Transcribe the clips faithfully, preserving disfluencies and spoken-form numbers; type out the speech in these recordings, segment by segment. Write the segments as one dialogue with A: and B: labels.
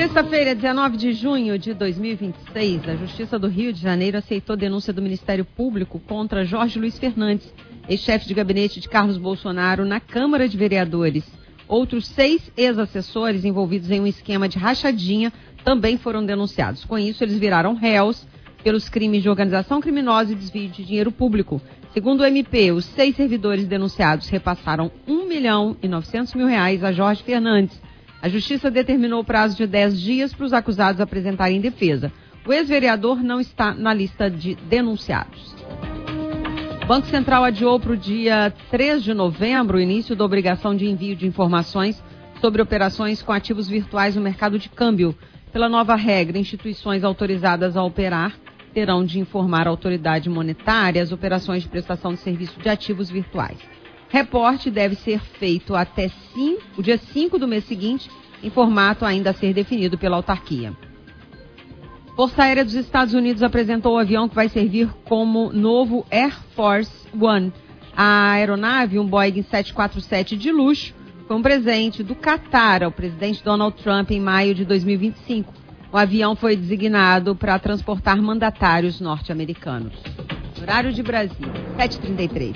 A: Sexta-feira, dezenove de junho de dois mil e vinte e seis, a Justiça do Rio de Janeiro aceitou denúncia do Ministério Público contra Jorge Luiz Fernandes, ex-chefe de gabinete de Carlos Bolsonaro, na Câmara de Vereadores. Outros seis ex-assessores envolvidos em um esquema de rachadinha também foram denunciados. Com isso, eles viraram réus pelos crimes de organização criminosa e desvio de dinheiro público. Segundo o M P, os seis servidores denunciados repassaram um milhão e novecentos mil reais a Jorge Fernandes. A Justiça determinou o prazo de dez dias para os acusados apresentarem defesa. O ex-vereador não está na lista de denunciados. O Banco Central adiou para o dia três de novembro o início da obrigação de envio de informações sobre operações com ativos virtuais no mercado de câmbio. Pela nova regra, instituições autorizadas a operar terão de informar a autoridade monetária as operações de prestação de serviço de ativos virtuais. Reporte deve ser feito até cinco, o dia cinco do mês seguinte, em formato ainda a ser definido pela autarquia. Força Aérea dos Estados Unidos apresentou o avião que vai servir como novo Air Force One. A aeronave, um Boeing sete quatro sete de luxo, foi um presente do Catar ao presidente Donald Trump em maio de dois mil e vinte e cinco. O avião foi designado para transportar mandatários norte-americanos. Horário de Brasília, sete e trinta e três.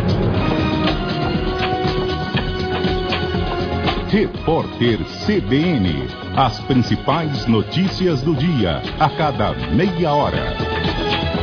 B: Repórter C B N. As principais notícias do dia, a cada meia hora.